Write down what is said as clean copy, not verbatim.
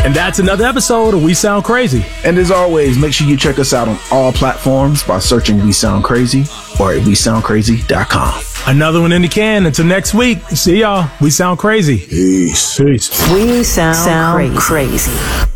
And that's another episode of We Sound Crazy. And as always, make sure you check us out on all platforms by searching We Sound Crazy or at WeSoundCrazy.com. Another one in the can. Until next week. See y'all. We Sound Crazy. Peace. Peace. We sound crazy.